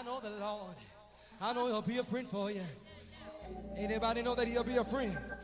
I know the Lord. I know he'll be a friend for you. Anybody know that he'll be a friend?